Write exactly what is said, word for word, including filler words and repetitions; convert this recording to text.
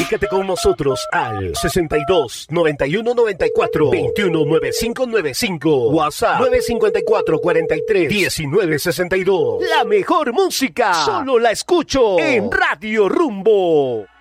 Comunícate con nosotros al sesenta y dos, noventa y uno, noventa y cuatro, veintiuno, noventa y cinco noventa y cinco. WhatsApp nueve cinco cuatro, cuarenta y tres, diecinueve sesenta y dos. La mejor música solo la escucho en Radio Rumbo.